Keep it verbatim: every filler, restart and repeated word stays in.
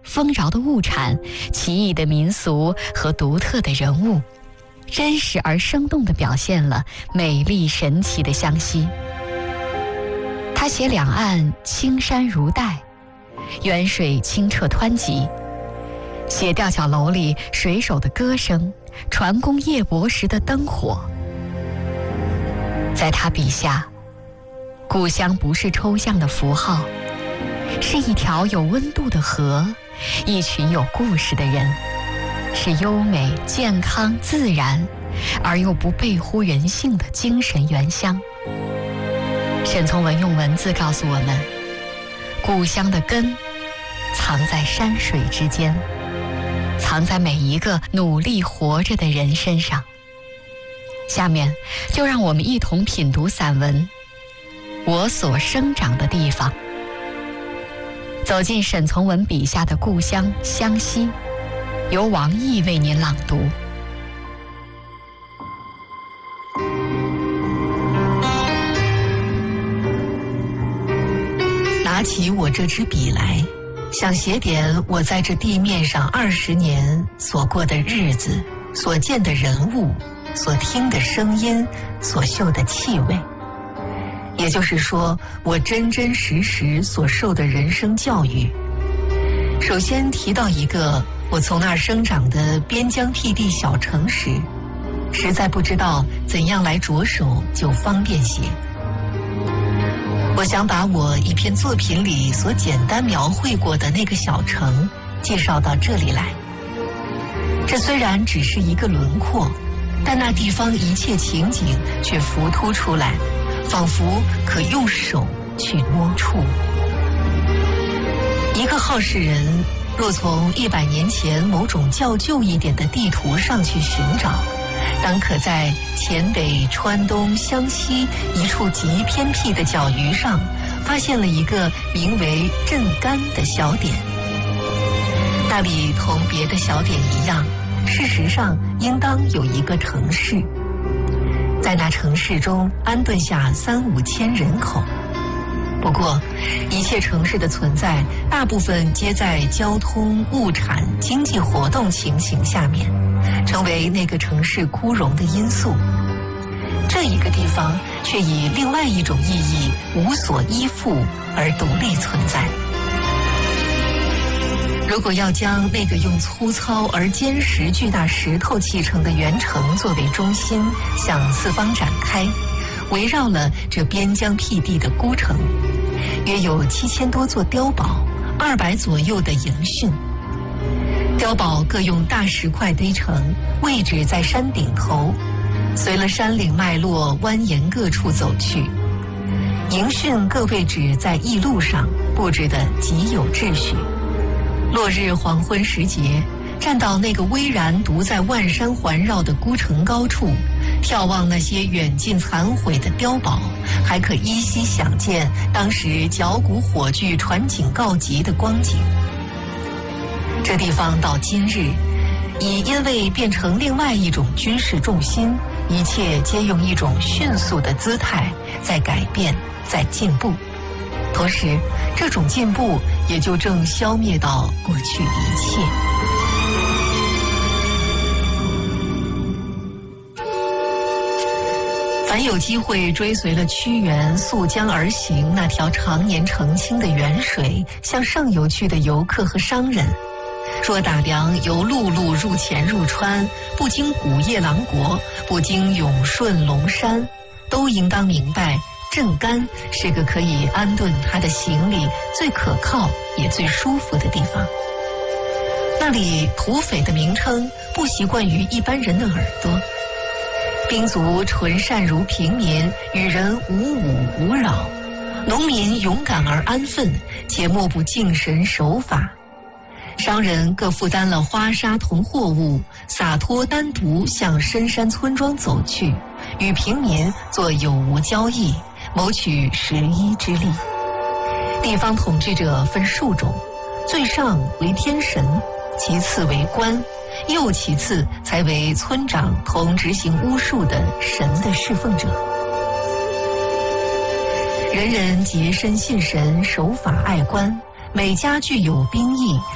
丰饶的物产、奇异的民俗和独特的人物，真实而生动地表现了美丽神奇的湘西。他写两岸青山如黛，远水清澈湍急，写吊脚楼里水手的歌声，船工夜泊时的灯火。在他笔下，故乡不是抽象的符号，是一条有温度的河，一群有故事的人，是优美、健康、自然而又不背乎人性的精神原乡。沈从文用文字告诉我们，故乡的根藏在山水之间，藏在每一个努力活着的人身上。下面就让我们一同品读散文《我所生长的地方》，走进沈从文笔下的故乡湘西，由王毅为您朗读。 拿起我这支笔来，想写点我在这地面上二十年所过的日子，所见的人物，所听的声音，所嗅的气味。也就是说，我真真实实所受的人生教育。首先提到一个我从那儿生长的边疆僻地小城时，实在不知道怎样来着手就方便些。我想把我一篇作品里所简单描绘过的那个小城介绍到这里来。这虽然只是一个轮廓，但那地方一切情景却浮凸出来，仿佛可用手去摸触。一个好事人若从一百年前某种较旧一点的地图上去寻找，当可在黔北川东湘西一处极偏僻的角隅上发现了一个名为镇干的小点。那里同别的小点一样，事实上应当有一个城市，在那城市中安顿下三五千人口。不过一切城市的存在大部分皆在交通、物产、经济活动情形下面，成为那个城市枯荣的因素。这一个地方却以另外一种意义无所依附而独立存在。如果要将那个用粗糙而坚实巨大石头砌成的原城作为中心向四方展开，围绕了这边疆僻地的孤城，约有七千多座碉堡，二百左右的营汛。碉堡各用大石块堆成，位置在山顶头，随了山岭脉络蜿蜒各处走去。营汛各位置在驿路上，布置得极有秩序。落日黄昏时节，站到那个巍然独在万山环绕的孤城高处，眺望那些远近残毁的碉堡，还可依稀想见当时绞股火炬传警告急的光景。这地方到今日已因为变成另外一种军事重心，一切皆用一种迅速的姿态在改变，在进步。同时这种进步也就正消灭到过去一切。凡有机会追随了屈原溯江而行那条常年澄清的沅水向上游去的游客和商人，若打量由陆路入黔入川，不经古夜郎国，不经永顺龙山，都应当明白镇干是个可以安顿他的行李最可靠也最舒服的地方。那里土匪的名称不习惯于一般人的耳朵，兵卒纯善如平民，与人无侮无扰，农民勇敢而安分，且莫不敬神守法。商人各负担了花纱同货物，洒脱单独向深山村庄走去，与平民做有无交易，谋取食衣之利。地方统治者分数种，最上为天神，其次为官，又其次才为村长同执行巫术的神的侍奉者。人人洁身信神，守法爱官，每家具有兵役，